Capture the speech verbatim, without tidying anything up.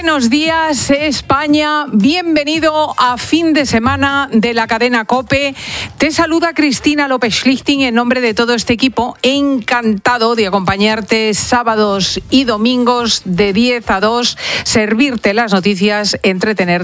Buenos días, España. Bienvenido a fin de semana de la cadena COPE. Te saluda Cristina López Schlichting en nombre de todo este equipo. Encantado de acompañarte sábados y domingos de diez a dos, servirte las noticias, entretenerte